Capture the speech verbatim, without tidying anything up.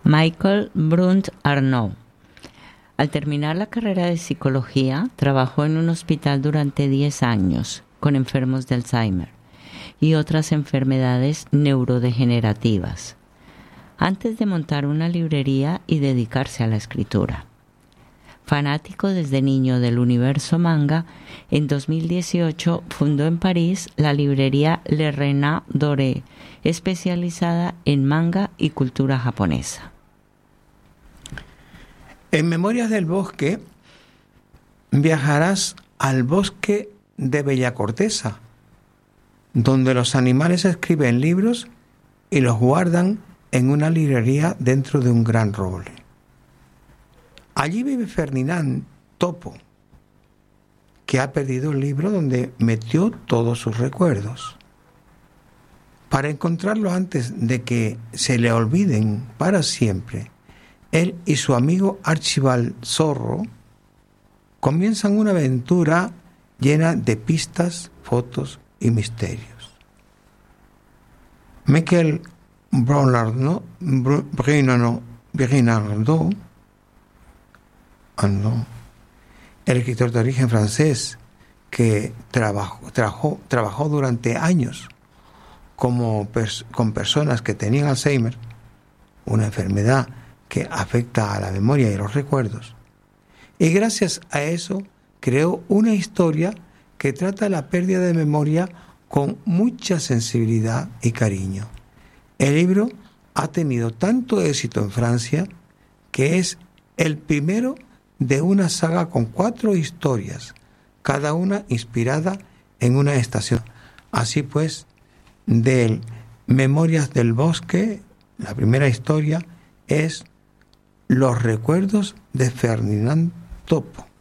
Michael Brunt-Arnault. Al terminar la carrera de psicología, trabajó en un hospital durante diez años con enfermos de Alzheimer y otras enfermedades neurodegenerativas, antes de montar una librería y dedicarse a la escritura. Fanático desde niño del universo manga, en dos mil dieciocho fundó en París la librería Le Renard Doré, especializada en manga y cultura japonesa. En Memorias del Bosque viajarás al bosque de Bellacorteza, donde los animales escriben libros y los guardan en una librería dentro de un gran roble. Allí vive Ferdinand Topo, que ha perdido el libro donde metió todos sus recuerdos. Para encontrarlo antes de que se le olviden para siempre, él y su amigo Archibald Zorro comienzan una aventura llena de pistas, fotos y misterios. Michael Brunt-Arnault, Brunt-Arnault, el escritor de origen francés que trabajó, trabajó, trabajó durante años como pers- con personas que tenían Alzheimer, una enfermedad que afecta a la memoria y los recuerdos. Y gracias a eso creó una historia que trata la pérdida de memoria con mucha sensibilidad y cariño. El libro ha tenido tanto éxito en Francia que es el primero de una saga con cuatro historias, cada una inspirada en una estación. Así pues, de Memorias del Bosque, la primera historia es Los recuerdos de Ferdinand Topo.